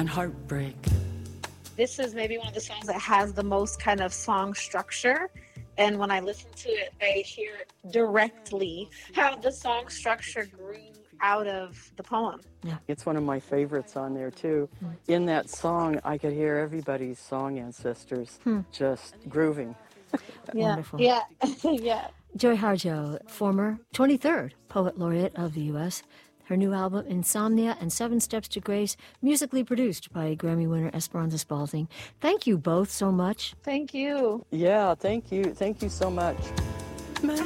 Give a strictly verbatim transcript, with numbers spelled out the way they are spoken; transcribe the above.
and heartbreak. This is maybe one of the songs that has the most kind of song structure. And when I listen to it, I hear directly how the song structure grew out of the poem. Yeah. It's one of my favorites on there, too. Mm. In that song, I could hear everybody's song ancestors hmm. just grooving. Yeah. Wonderful. Yeah. Yeah. Joy Harjo, former twenty-third Poet Laureate of the U S Her new album, Insomnia and Seven Steps to Grace, musically produced by Grammy winner Esperanza Spalding. Thank you both so much. Thank you. Yeah, thank you. Thank you so much.